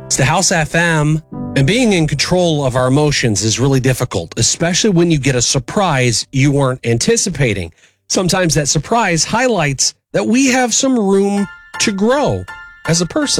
It's the House FM, and being in control of our emotions is really difficult, especially when you get a surprise you weren't anticipating. Sometimes that surprise highlights that we have some room to grow as a person.